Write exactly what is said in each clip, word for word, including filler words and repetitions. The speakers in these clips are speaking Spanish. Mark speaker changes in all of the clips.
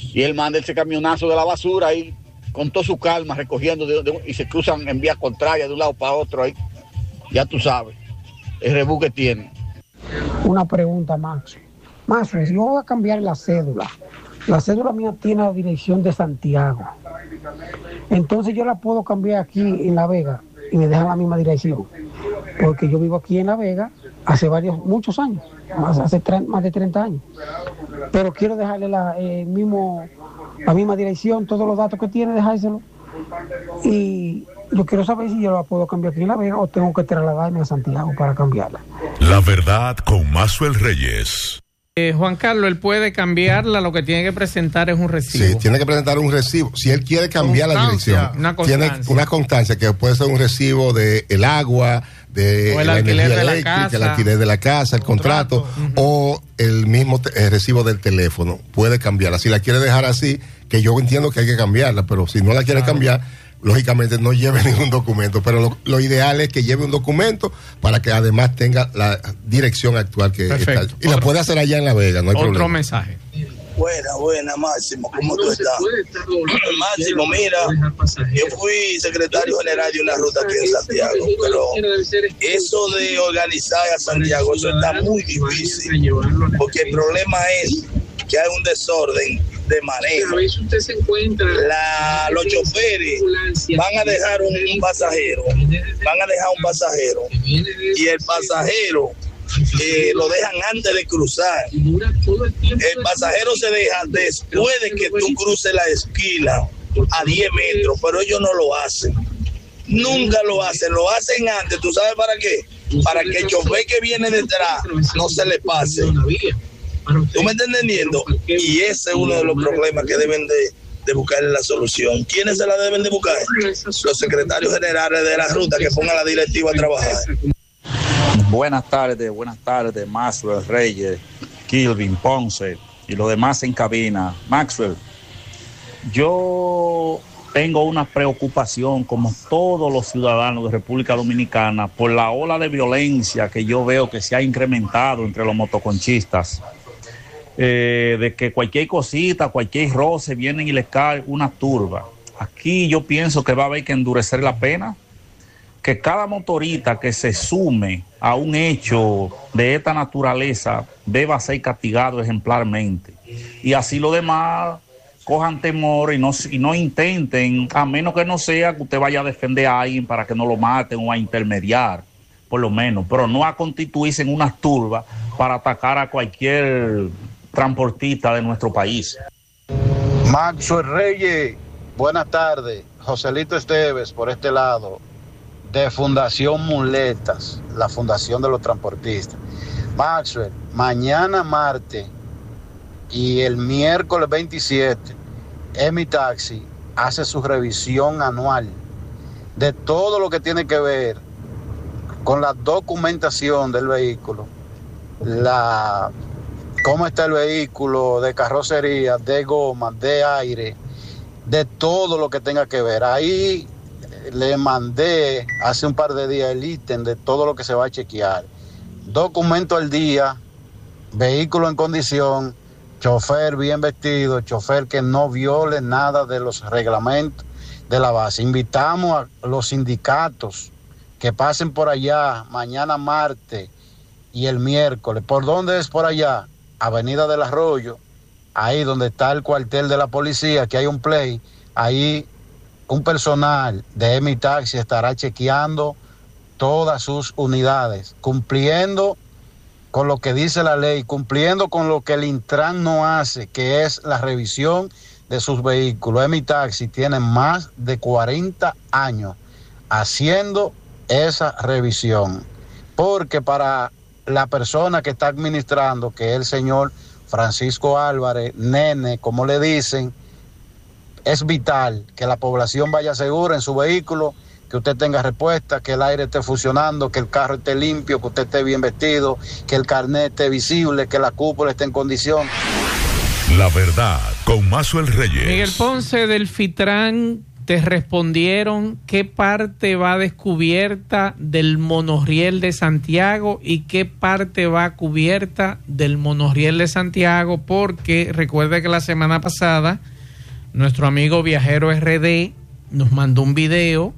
Speaker 1: y él manda ese camionazo de la basura ahí, con toda su calma, recogiendo de, de, y se cruzan en vías contrarias de un lado para otro ahí. Ya tú sabes, el rebú que tiene.
Speaker 2: Una pregunta, Max. Max, si yo voy a cambiar la cédula, la cédula mía tiene la dirección de Santiago. Entonces yo la puedo cambiar aquí en La Vega y me dejan la misma dirección. Porque yo vivo aquí en La Vega hace varios, muchos años, más, hace tre- más de treinta años. Pero quiero dejarle la, eh, mismo, la misma dirección, todos los datos que tiene, dejárselo. Y yo quiero saber si yo la puedo cambiar aquí en La Vega o tengo que trasladarme a Santiago para cambiarla.
Speaker 3: La verdad con Maxwell Reyes.
Speaker 4: Eh, Juan Carlos, él puede cambiarla, lo que tiene que presentar es un recibo.
Speaker 5: Sí, tiene que presentar un recibo. Si él quiere cambiar constancia, la dirección,
Speaker 4: una
Speaker 5: tiene una constancia que puede ser un recibo de el agua, de
Speaker 4: o el
Speaker 5: la
Speaker 4: alquiler
Speaker 5: energía
Speaker 4: de la
Speaker 5: eléctrica,
Speaker 4: casa,
Speaker 5: el alquiler de la casa, el contrato, contrato uh-huh. o el mismo te- el recibo del teléfono. Puede cambiarla. Si la quiere dejar así, que yo entiendo que hay que cambiarla, pero si no la quiere claro. cambiar, lógicamente no lleve ningún documento, pero lo, lo ideal es que lleve un documento para que además tenga la dirección actual que
Speaker 4: Perfecto.
Speaker 5: está. Y otro, la puede hacer allá en La Vega, no hay
Speaker 4: otro
Speaker 5: problema.
Speaker 4: Otro mensaje.
Speaker 6: Buena, buena, Máximo, ¿cómo tú estás? Máximo, mira, yo fui secretario general de una ruta aquí en Santiago, pero eso de organizar a Santiago, eso está muy difícil, porque el problema es que hay un desorden de manejo. La, los choferes van a dejar un, un pasajero, van a dejar un pasajero, y el pasajero Eh, lo dejan antes de cruzar. El pasajero se deja después de que tú cruces la esquina a diez metros, pero ellos no lo hacen. Nunca lo hacen, lo hacen antes. ¿Tú sabes para qué? Para que el chofer que viene detrás no se le pase. ¿Tú me estás entendiendo? Y ese es uno de los problemas que deben de, de buscarle la solución. ¿Quiénes se la deben de buscar? Los secretarios generales de la ruta que pongan a la directiva a trabajar.
Speaker 7: Buenas tardes, buenas tardes, Maxwell Reyes, Kilvin, Ponce y los demás en cabina. Maxwell, yo tengo una preocupación, como todos los ciudadanos de República Dominicana, por la ola de violencia que yo veo que se ha incrementado entre los motoconchistas. Eh, de que cualquier cosita, cualquier roce, vienen y les cae una turba. Aquí yo pienso que va a haber que endurecer la pena, que cada motorista que se sume a un hecho de esta naturaleza deba ser castigado ejemplarmente. Y así los demás cojan temor y no, y no intenten, a menos que no sea que usted vaya a defender a alguien para que no lo maten o a intermediar, por lo menos, pero no a constituirse en unas turbas para atacar a cualquier transportista de nuestro país.
Speaker 8: Maxwell Reyes, buenas tardes. Joselito Esteves, por este lado, de Fundación Muletas, la fundación de los transportistas. Maxwell, mañana martes y el miércoles veintisiete, Emi Taxi hace su revisión anual de todo lo que tiene que ver con la documentación del vehículo, la cómo está el vehículo, de carrocería, de goma, de aire, de todo lo que tenga que ver. Ahí le mandé hace un par de días el ítem de todo lo que se va a chequear. Documento al día, vehículo en condición, chofer bien vestido, chofer que no viole nada de los reglamentos de la base. Invitamos a los sindicatos que pasen por allá mañana martes y el miércoles. ¿Por dónde es por allá? Avenida del Arroyo, ahí donde está el cuartel de la policía, que hay un play, ahí un personal de Emi Taxi estará chequeando todas sus unidades, cumpliendo con lo que dice la ley, cumpliendo con lo que el Intran no hace, que es la revisión de sus vehículos. Emi Taxi tiene más de cuarenta años haciendo esa revisión, porque para la persona que está administrando, que es el señor Francisco Álvarez, Nene, como le dicen, es vital que la población vaya segura en su vehículo, que usted tenga respuesta, que el aire esté funcionando, que el carro esté limpio, que usted esté bien vestido, que el carnet esté visible, que la cúpula esté en condición.
Speaker 3: La verdad con Maxwell Reyes.
Speaker 4: Miguel Ponce del Fitran te respondieron qué parte va descubierta del monorriel de Santiago y qué parte va cubierta del monorriel de Santiago, porque recuerde que la semana pasada nuestro amigo Viajero R D nos mandó un video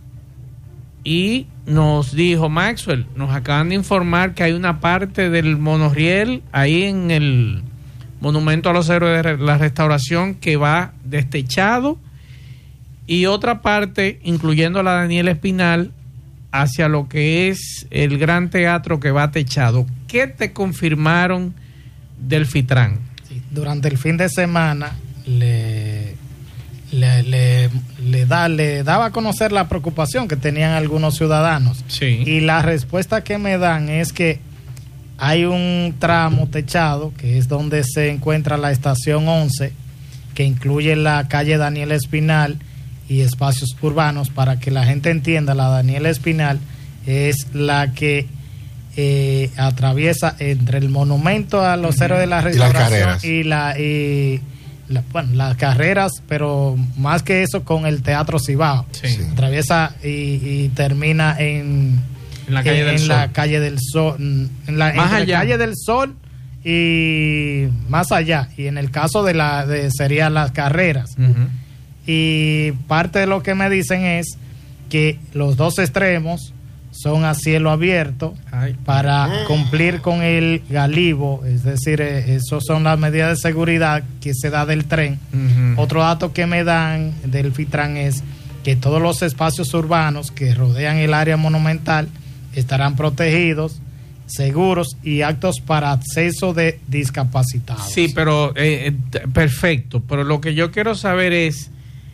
Speaker 4: y nos dijo: Maxwell, nos acaban de informar que hay una parte del monorriel ahí en el Monumento a los Héroes de la Restauración que va destechado, y otra parte, incluyendo la Daniel Espinal, hacia lo que es el Gran Teatro, que va techado. ¿Qué te confirmaron del FITRAN?
Speaker 9: Sí, durante el fin de semana le, le, le, le, da, le daba a conocer la preocupación que tenían algunos ciudadanos.
Speaker 4: Sí.
Speaker 9: Y la respuesta que me dan es que hay un tramo techado, que es donde se encuentra la estación once, que incluye la calle Daniel Espinal y espacios urbanos. Para que la gente entienda, la Daniel Espinal es la que eh, atraviesa entre el monumento a los héroes de la restauración y, la, y la, bueno, las carreras, pero más que eso con el Teatro Cibao.
Speaker 4: Sí. Sí.
Speaker 9: Atraviesa y, y termina en,
Speaker 4: en la calle
Speaker 9: en,
Speaker 4: del
Speaker 9: en
Speaker 4: Sol.
Speaker 9: la calle del Sol, en la,
Speaker 4: más
Speaker 9: entre
Speaker 4: allá.
Speaker 9: la calle del Sol y más allá. Y en el caso de la de serían las carreras.
Speaker 4: Uh-huh.
Speaker 9: Y parte de lo que me dicen es que los dos extremos son a cielo abierto. Ay. Para cumplir con el galibo, es decir, esas son las medidas de seguridad que se da del tren. Uh-huh. Otro dato que me dan del FITRAN es que todos los espacios urbanos que rodean el área monumental estarán protegidos, seguros y aptos para acceso de discapacitados.
Speaker 4: Sí, pero eh, perfecto, pero lo que yo quiero saber es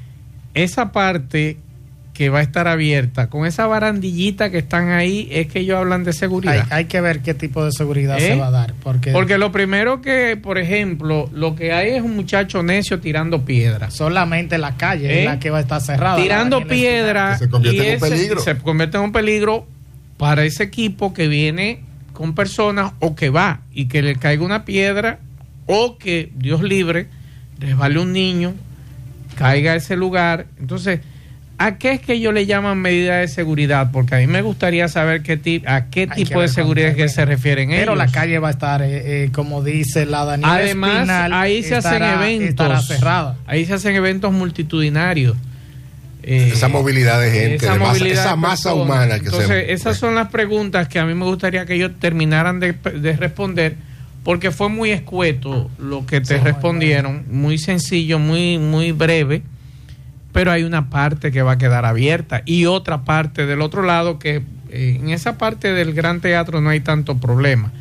Speaker 4: esa parte que va a estar abierta, con esa barandillita que están ahí, es que ellos hablan de seguridad.
Speaker 9: Hay, hay que ver qué tipo de seguridad ¿Eh? se va a dar. Porque,
Speaker 4: porque lo primero que, por ejemplo, lo que hay es un muchacho necio tirando piedra.
Speaker 9: Solamente la calle ¿Eh? es la que va a estar cerrada.
Speaker 4: Tirando piedra.
Speaker 5: Se convierte
Speaker 4: y
Speaker 5: en un
Speaker 4: ese,
Speaker 5: peligro.
Speaker 4: Se convierte en un peligro para ese equipo que viene con personas o que va y que le caiga una piedra o que, Dios libre, resbale un niño, caiga a ese lugar. Entonces, ¿a qué es que ellos le llaman medida de seguridad? Porque a mí me gustaría saber qué ti, a qué Hay tipo de seguridad es que se refieren ellos.
Speaker 9: Pero la calle va a estar, eh, eh, como dice la Daniel
Speaker 4: Además,
Speaker 9: Espinal,
Speaker 4: ahí se
Speaker 9: estará,
Speaker 4: hacen eventos.
Speaker 9: Estará cerrada.
Speaker 4: Ahí se hacen eventos multitudinarios.
Speaker 5: Eh, esa movilidad de gente,
Speaker 4: esa,
Speaker 5: de
Speaker 4: movilidad
Speaker 5: masa, esa masa humana que
Speaker 4: Entonces,
Speaker 5: se...
Speaker 4: esas son las preguntas que a mí me gustaría que ellos terminaran de, de responder, porque fue muy escueto lo que te sí, respondieron, muy sencillo, muy, muy breve, pero hay una parte que va a quedar abierta y otra parte del otro lado que eh, en esa parte del Gran Teatro no hay tanto problema.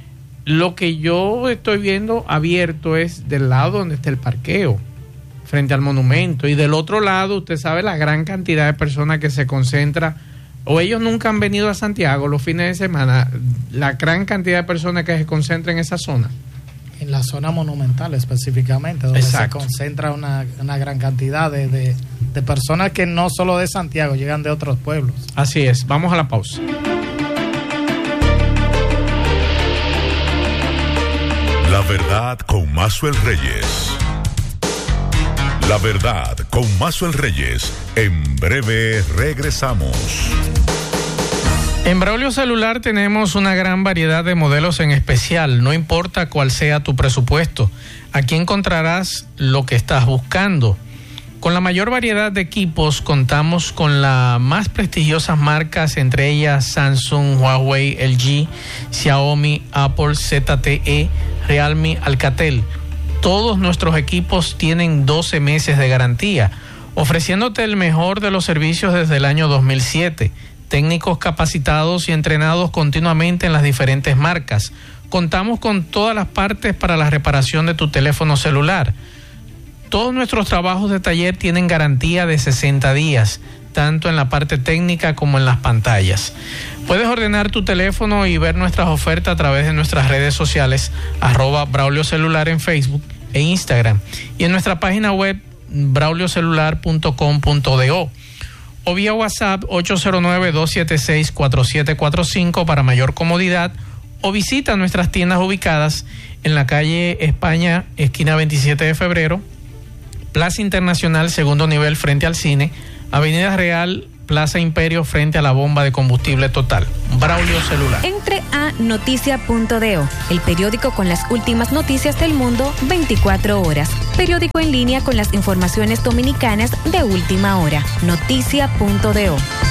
Speaker 4: Lo que yo estoy viendo abierto es del lado donde está el parqueo, frente al monumento, y del otro lado usted sabe la gran cantidad de personas que se concentra, o ellos nunca han venido a Santiago los fines de semana, la gran cantidad de personas que se concentra en esa zona.
Speaker 9: En la zona monumental específicamente, donde Exacto. se concentra una, una gran cantidad de, de, de personas que no solo de Santiago, llegan de otros pueblos.
Speaker 4: Así es, vamos a la pausa.
Speaker 3: La verdad con Maxwell Reyes. La verdad con Maxwell Reyes. En breve regresamos.
Speaker 4: En Braulio Celular tenemos una gran variedad de modelos en especial, no importa cuál sea tu presupuesto. Aquí encontrarás lo que estás buscando. Con la mayor variedad de equipos contamos con las más prestigiosas marcas, entre ellas Samsung, Huawei, L G, Xiaomi, Apple, Z T E, Realme, Alcatel. Todos nuestros equipos tienen doce meses de garantía, ofreciéndote el mejor de los servicios desde el año dos mil siete. Técnicos capacitados y entrenados continuamente en las diferentes marcas. Contamos con todas las partes para la reparación de tu teléfono celular. Todos nuestros trabajos de taller tienen garantía de sesenta días, tanto en la parte técnica como en las pantallas. Puedes ordenar tu teléfono y ver nuestras ofertas a través de nuestras redes sociales, arroba Braulio Celular en Facebook e Instagram, y en nuestra página web braulio celular punto com punto do, o vía WhatsApp ocho cero nueve, dos siete seis, cuatro siete cuatro cinco para mayor comodidad, o visita nuestras tiendas ubicadas en la calle España, esquina veintisiete de febrero, Plaza Internacional, segundo nivel frente al cine, Avenida Real, Plaza Imperio frente a la bomba de combustible Total. Braulio Celular.
Speaker 10: Entre a noticia punto do, el periódico con las últimas noticias del mundo veinticuatro horas. Periódico en línea con las informaciones dominicanas de última hora. noticia punto do.